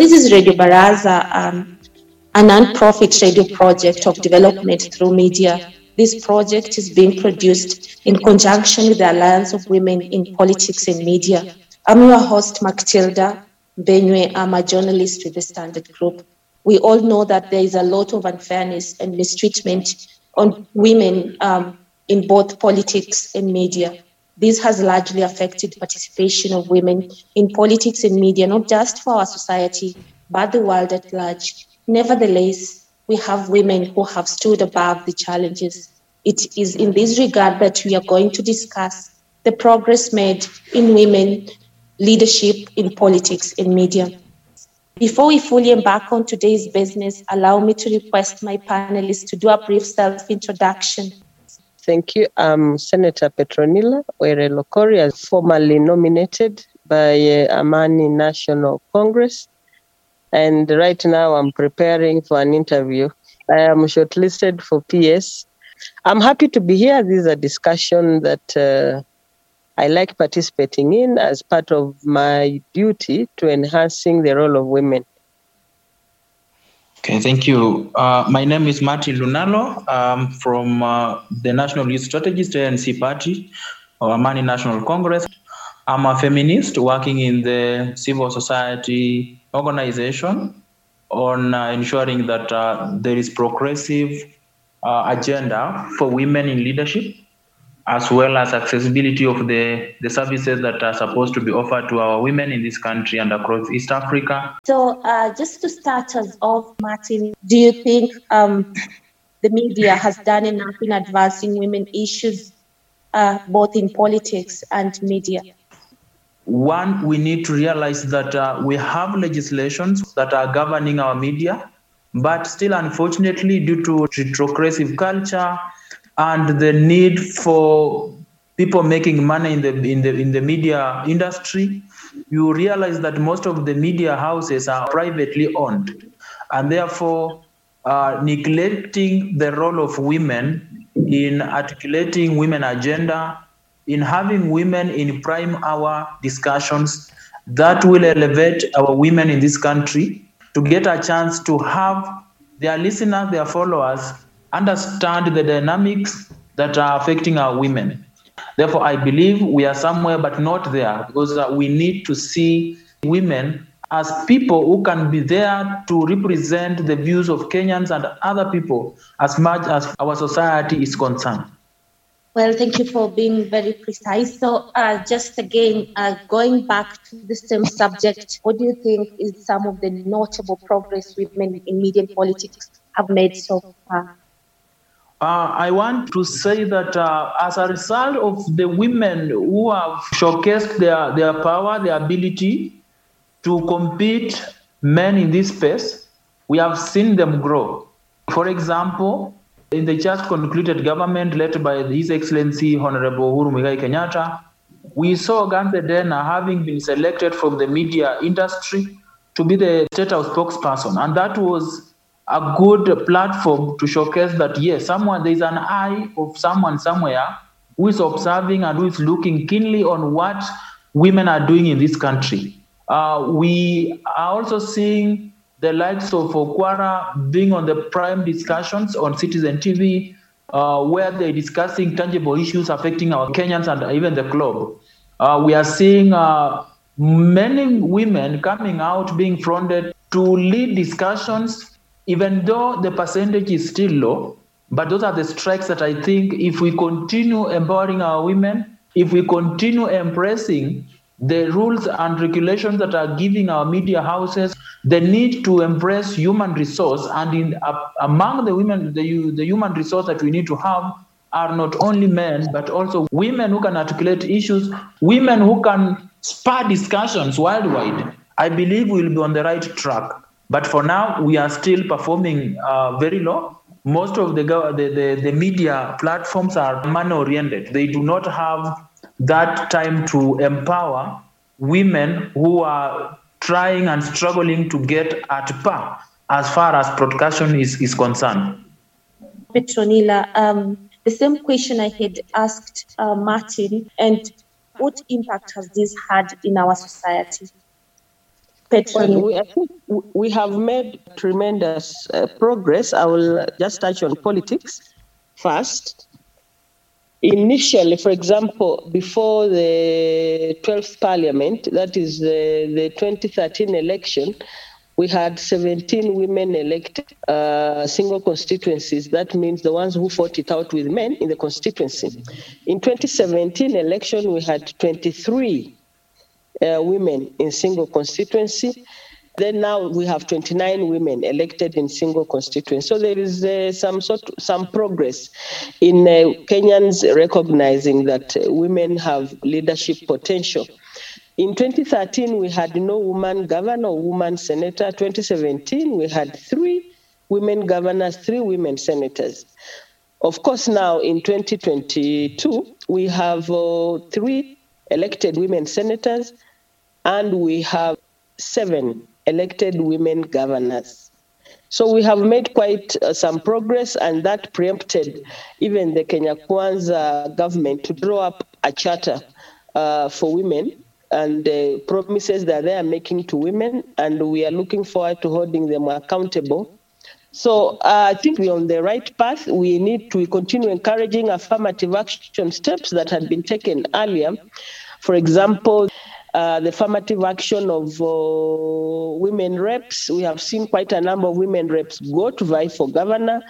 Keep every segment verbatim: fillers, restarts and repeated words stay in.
This is Radio Baraza, um, a non-profit radio project of development through media. This project is being produced in conjunction with the Alliance of Women in Politics and Media. I'm your host, Matilda Benywe. I'm a journalist with the Standard Group. We all know that there is a lot of unfairness and mistreatment on women um, in both politics and media. This has largely affected participation of women in politics and media, not just for our society, but the world at large. Nevertheless, we have women who have stood above the challenges. It is in this regard that we are going to discuss the progress made in women leadership in politics and media. Before we fully embark on today's business, allow me to request my panelists to do a brief self-introduction. Thank you. I'm Senator Petronilla Were Lokori, formerly nominated by uh, Amani National Congress. And right now I'm preparing for an interview. I am shortlisted for P S. I'm happy to be here. This is a discussion that uh, I like participating in as part of my duty to enhancing the role of women. Okay, thank you. Uh, my name is Martin Lunalo. I'm from uh, the National Youth Strategist, A N C Party, or Amani National Congress. I'm a feminist working in the civil society organization on uh, ensuring that uh, there is progressive uh, agenda for women in leadership, as well as accessibility of the, the services that are supposed to be offered to our women in this country and across East Africa. So uh, just to start us off, Martin, do you think um, the media has done enough in advancing women issues, uh, both in politics and media? One, we need to realize that uh, we have legislations that are governing our media, but still, unfortunately, due to retrogressive culture and the need for people making money in the in the in the media industry, you realize that most of the media houses are privately owned, and therefore uh, neglecting the role of women in articulating women agenda, in having women in prime hour discussions that will elevate our women in this country to get a chance to have their listeners, their followers, understand the dynamics that are affecting our women. Therefore, I believe we are somewhere but not there, because uh, we need to see women as people who can be there to represent the views of Kenyans and other people as much as our society is concerned. Well, thank you for being very precise. So uh, just again, uh, going back to the same subject, what do you think is some of the notable progress women in media and politics have made so far? Uh, I want to say that uh, as a result of the women who have showcased their, their power, their ability to compete men in this space, we have seen them grow. For example, in the just concluded government led by His Excellency Honorable Uhuru Muigai Kenyatta, we saw Ganthe Dena having been selected from the media industry to be the State House spokesperson. And that was a good platform to showcase that, yes, someone, there is an eye of someone somewhere who is observing and who is looking keenly on what women are doing in this country. Uh, we are also seeing the likes of Okwara being on the prime discussions on Citizen T V, uh, where they're discussing tangible issues affecting our Kenyans and even the globe. Uh, we are seeing uh, many women coming out being fronted to lead discussions, even though the percentage is still low. But those are the strikes that I think if we continue empowering our women, if we continue embracing the rules and regulations that are giving our media houses the need to embrace human resource, and in uh, among the women, the, the human resource that we need to have are not only men, but also women who can articulate issues, women who can spur discussions worldwide. I believe we'll be on the right track. But for now, we are still performing uh, very low. Most of the, the, the, the media platforms are man-oriented. They do not have that time to empower women who are trying and struggling to get at par as far as broadcasting is, is concerned. Petronilla, um, the same question I had asked uh, Martin, and what impact has this had in our society? Petronilla. Well, we, I think we have made tremendous uh, progress. I will just touch on politics first. Initially, for example, before the twelfth Parliament, that is the, the twenty thirteen election, we had seventeen women elected, uh, single constituencies. That means the ones who fought it out with men in the constituency. In twenty seventeen election, we had twenty-three uh, women in single constituency. Then now we have twenty-nine women elected in single constituency. So there is uh, some sort, some progress in uh, Kenyans recognizing that uh, women have leadership potential. In twenty thirteen, we had no woman governor or woman senator. twenty seventeen, we had three women governors, three women senators. Of course, now in twenty twenty-two, we have uh, three elected women senators, and we have seven elected women governors. So we have made quite uh, some progress, and that preempted even the Kenya Kwanza government to draw up a charter uh, for women and uh, promises that they are making to women, and we are looking forward to holding them accountable. So uh, I think we're on the right path. We need to continue encouraging affirmative action steps that had been taken earlier. For example, Uh, the affirmative action of uh, women reps. We have seen quite a number of women reps go to vie for governor.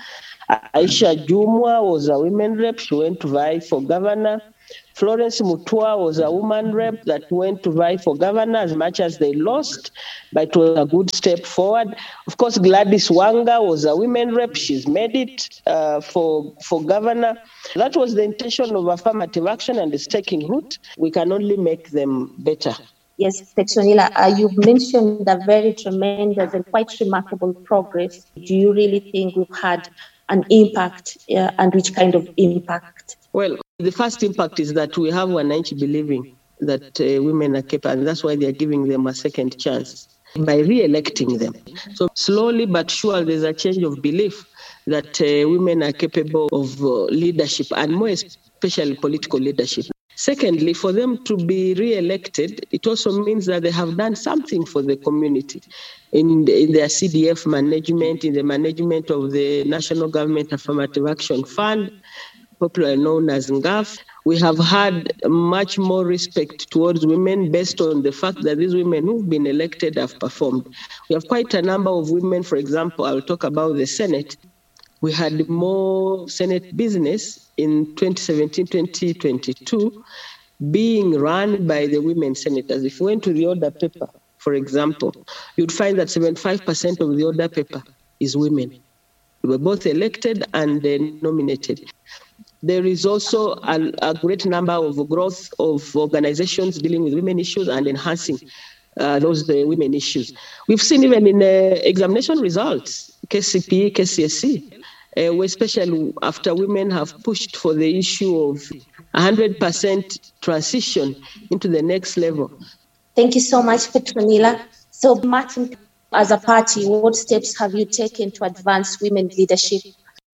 Aisha Jumwa was a women rep. She went to vie for governor. Florence Mutua was a woman rep that went to vie for governor, as much as they lost, but it was a good step forward. Of course, Gladys Wanga was a women rep. She's made it uh, for, for governor. That was the intention of affirmative action, and it's taking root. We can only make them better. Yes, Petronilla, uh, you've mentioned the very tremendous and quite remarkable progress. Do you really think we've had an impact, uh, and which kind of impact? Well, the first impact is that we have Wananchi believing that uh, women are capable, and that's why they're giving them a second chance by re-electing them. So slowly but surely, there's a change of belief that uh, women are capable of uh, leadership, and more especially political leadership. Secondly, for them to be re-elected, it also means that they have done something for the community in, in their C D F management, in the management of the National Government Affirmative Action Fund, popularly known as N G A F. We have had much more respect towards women based on the fact that these women who've been elected have performed. We have quite a number of women. For example, I'll talk about the Senate. We had more Senate business in twenty seventeen twenty twenty-two being run by the women senators. If you went to the order paper, for example, you'd find that seventy-five percent of the order paper is women. They were both elected and uh, nominated. There is also a, a great number of growth of organizations dealing with women issues and enhancing uh, those the women issues. We've seen even in uh, examination results, K C P E, K C S E, uh, especially after women have pushed for the issue of one hundred percent transition into the next level. Thank you so much, Petronilla. So, Martin, as a party, what steps have you taken to advance women leadership?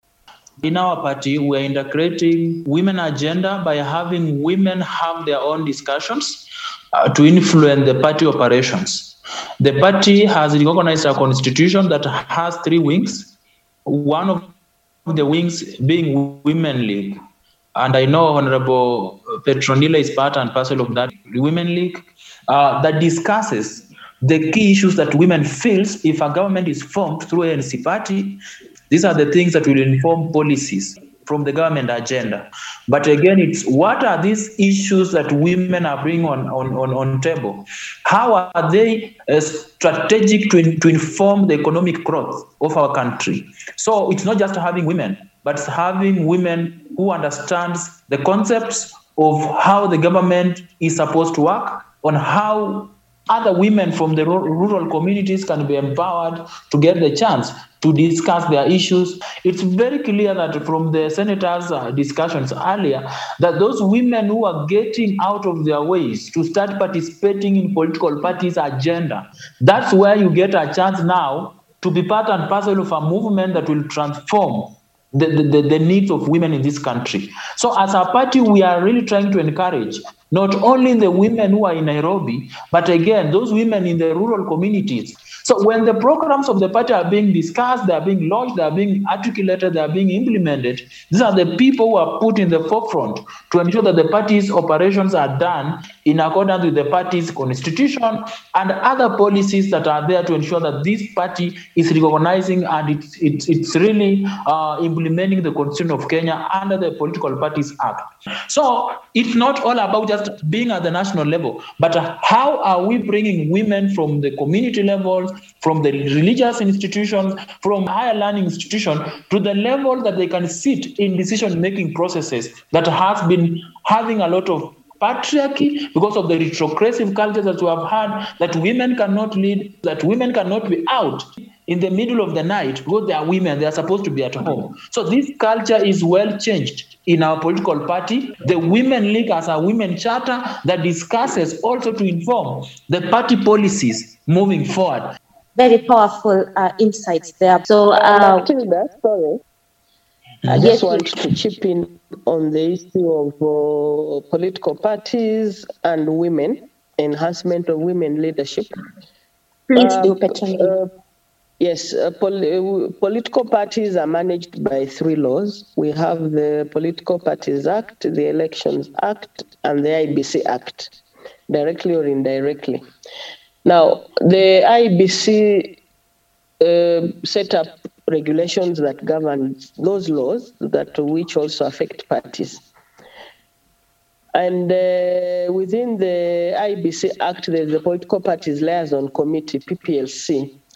In our party, we are integrating women agenda by having women have their own discussions uh, to influence the party operations. The party has recognized a constitution that has three wings, one of the wings being Women League. And I know Honorable Petronilla is part and parcel of that Women League uh, that discusses the key issues that women feel if a government is formed through A N C party. These are the things that will inform policies from the government agenda. But again, it's what are these issues that women are bringing on, on, on, on table? How are they uh, strategic to, to inform the economic growth of our country? So it's not just having women, but it's having women who understands the concepts of how the government is supposed to work, on how other women from the rural communities can be empowered to get the chance to discuss their issues. It's very clear that from the senators' uh, discussions earlier, that those women who are getting out of their ways to start participating in political parties' agenda, that's where you get a chance now to be part and parcel of a movement that will transform the, the, the needs of women in this country. So as a party, we are really trying to encourage not only the women who are in Nairobi, but again, those women in the rural communities. So when the programs of the party are being discussed, they are being launched, they are being articulated, they are being implemented, these are the people who are put in the forefront to ensure that the party's operations are done in accordance with the party's constitution and other policies that are there to ensure that this party is recognizing and it's, it's, it's really uh, implementing the constitution of Kenya under the Political Parties Act. So it's not all about just being at the national level, but how are we bringing women from the community levels, from the religious institutions, from higher learning institutions to the level that they can sit in decision-making processes that has been having a lot of patriarchy because of the retrogressive culture that we have had, that women cannot lead, that women cannot be out in the middle of the night because they are women, they are supposed to be at home. So this culture is well changed in our political party. The Women League has a women charter that discusses also to inform the party policies moving forward. Very powerful uh, insights there. So, uh, Matilda, sorry. I just want to chip in on the issue of uh, political parties and women, enhancement of women leadership. Please uh, do, Petronila. Uh, yes, uh, pol- political parties are managed by three laws. We have the Political Parties Act, the Elections Act, and the I B C Act, directly or indirectly. Now, the I B C uh, set up regulations that govern those laws that which also affect parties. And uh, within the I B C Act, there's the Political Parties Liaison Committee, P P L C,